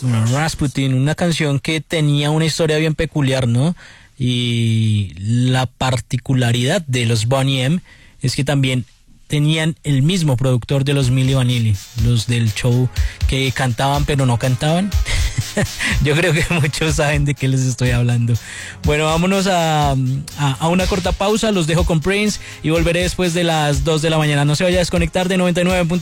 Bueno, Rasputin, una canción que tenía una historia bien peculiar, ¿no? Y la particularidad de los Boney M es que también tenían el mismo productor de los Milli Vanilli, los del show que cantaban pero no cantaban. Yo creo que muchos saben de qué les estoy hablando. Bueno, vámonos a una corta pausa, los dejo con Prince y volveré después de las 2 de la mañana. No se vaya a desconectar de 99.9.